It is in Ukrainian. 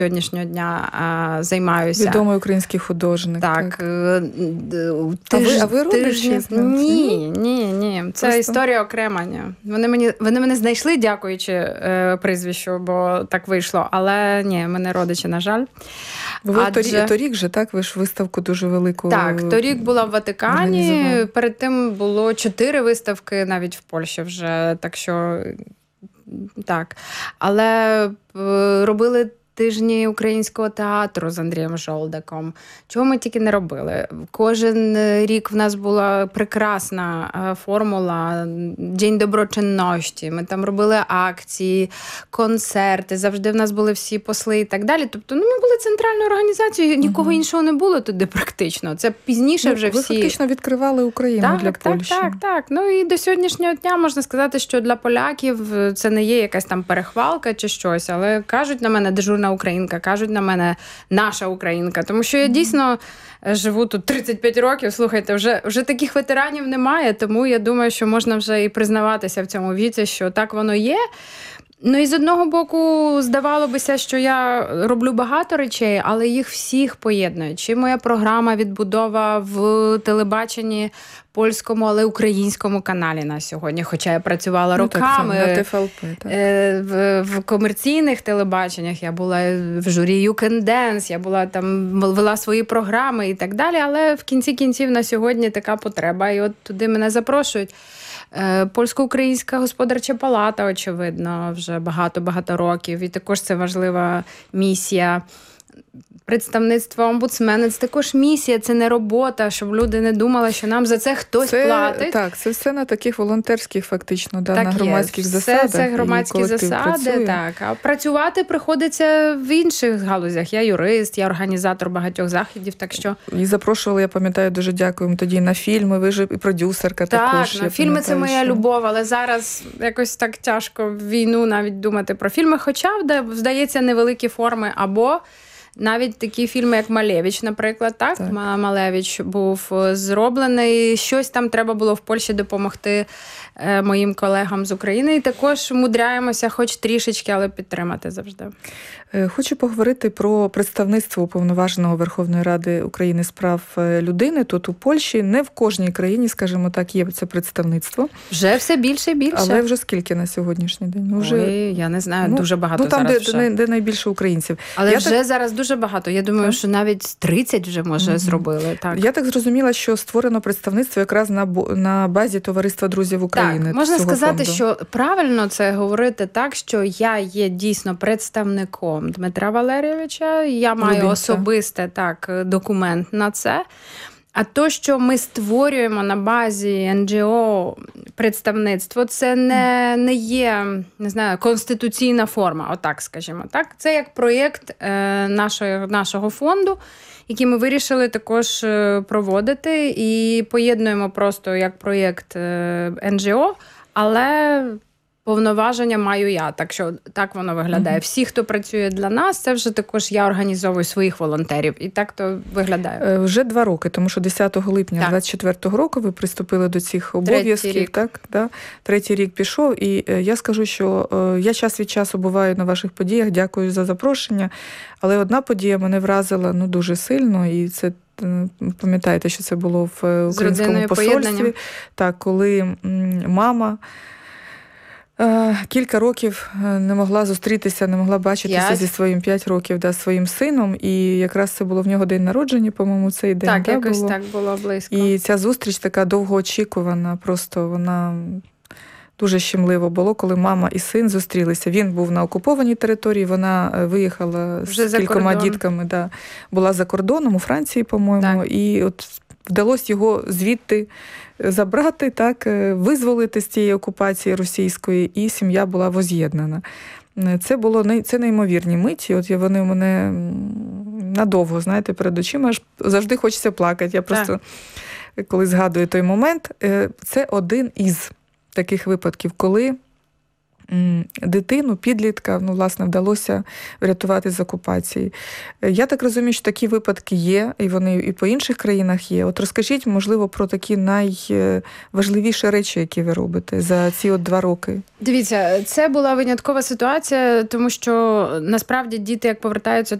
сьогоднішнього дня займаюся. Відомий український художник. Так. А ви родичі? Ні. Це просто історія окрема. Ні. Вони мене знайшли, дякуючи прізвищу, бо так вийшло. Але ні, ми не родичі, на жаль. Торік же, так? Ви ж виставку дуже велику. Так, торік була в Ватикані. Перед тим було 4 виставки навіть в Польщі вже. Так що, так. Але робили тижні українського театру з Андрієм Жолдаком. Чого ми тільки не робили. Кожен рік в нас була прекрасна формула День доброчинності. Ми там робили акції, концерти, завжди в нас були всі посли і так далі. Тобто, ми були центральною організацією, нікого іншого не було туди практично. Це пізніше вже всі... Ви фактично відкривали Україну для Польщі. Так. І до сьогоднішнього дня можна сказати, що для поляків це не є якась там перехвалка чи щось, але кажуть на мене дежурна українка, кажуть на мене наша українка. Тому що я дійсно живу тут 35 років, слухайте, вже таких ветеранів немає, тому я думаю, що можна вже і признаватися в цьому віці, що так воно є. І з одного боку, здавалося, що я роблю багато речей, але їх всіх поєднують. Чи моя програма «Відбудова» в телебаченні польському, але українському каналі на сьогодні, хоча я працювала роками на ТФЛП, так. В комерційних телебаченнях, я була в журі You Can Dance, я була там, вела свої програми і так далі, але в кінці кінців на сьогодні така потреба, і от туди мене запрошують. Польсько-українська господарча палата, очевидно, вже багато-багато років, і також це важлива місія. Представництво омбудсмена – це також місія, це не робота, щоб люди не думали, що нам за це хтось платить. Так, це все на таких волонтерських фактично, на громадських засадах. Це громадські засади, так. А працювати приходиться в інших галузях. Я юрист, я організатор багатьох заходів, так що... І запрошували, я пам'ятаю, дуже дякуємо тоді на фільми, ви ж і продюсерка також. Так, фільми – це моя любов, але зараз якось так тяжко в війну навіть думати про фільми, хоча, здається, невеликі форми, або... Навіть такі фільми, як «Малевич», наприклад, так? Малевич був зроблений. Щось там треба було в Польщі допомогти моїм колегам з України. І також мудряємося хоч трішечки, але підтримати завжди. Хочу поговорити про представництво Уповноваженого Верховної Ради України з прав людини тут у Польщі. Не в кожній країні, скажімо так, є це представництво. Вже все більше і більше. Але вже скільки на сьогоднішній день? Я не знаю, дуже багато там, зараз вже. Де найбільше українців. Але вже зараз дуже багато. Я думаю, що навіть 30 вже, може, зробили. Так. Я так зрозуміла, що створено представництво якраз на базі Товариства друзів України. Так, можна сказати, фонду. що правильно це говорити так, що я є дійсно представником Дмитра Валерійовича, я маю особисте документ на це. А то, що ми створюємо на базі НГО представництво, це не є, не знаю, конституційна форма, отак, скажімо так. Це як проєкт нашого фонду, який ми вирішили також проводити, і поєднуємо просто як проєкт НГО, але повноваження маю я, так що так воно виглядає. Всі, хто працює для нас, це вже також я організовую своїх волонтерів. І так то виглядає. Вже 2 роки, тому що 10 липня 24-го року ви приступили до цих обов'язків. Третій рік пішов. І я скажу, що я час від часу буваю на ваших подіях, дякую за запрошення. Але одна подія мене вразила дуже сильно, і це пам'ятаєте, що це було в українському посольстві. Так, коли мама кілька років не могла зустрітися, не могла бачитися зі своїм 5 років, своїм сином. І якраз це було в нього день народження, по-моєму, цей день. Так, якось було. Так було близько. І ця зустріч така довгоочікувана, просто вона дуже щемливо було, коли мама і син зустрілися. Він був на окупованій території, вона виїхала вже з кількома дітками, була за кордоном, у Франції, по-моєму, і от вдалося його звідти забрати, визволити з цієї окупації російської, і сім'я була воз'єднана. Це неймовірні миті, от вони у мене надовго, знаєте, перед очима, аж завжди хочеться плакати. Я просто, коли згадую той момент, це один із таких випадків, коли дитину, підлітка, власне, вдалося врятувати з окупації. Я так розумію, що такі випадки є, і вони і по інших країнах є. От розкажіть, можливо, про такі найважливіші речі, які ви робите за ці 2 роки. Дивіться, це була виняткова ситуація, тому що насправді діти, як повертаються